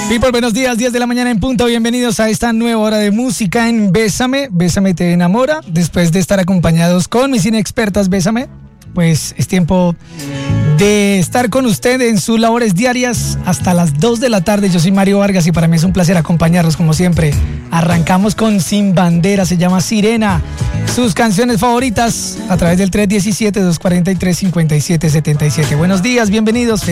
People, buenos días, 10 de la mañana en punto. Bienvenidos a esta nueva hora de música en Bésame. Bésame te enamora. Después de estar acompañados con mis inexpertas Bésame, pues es tiempo de estar con usted en sus labores diarias hasta las 2 de la tarde. Yo soy Mario Vargas y para mí es un placer acompañarlos como siempre. Arrancamos con Sin Bandera, se llama Sirena. Sus canciones favoritas a través del 317-243-5777. Buenos días, bienvenidos.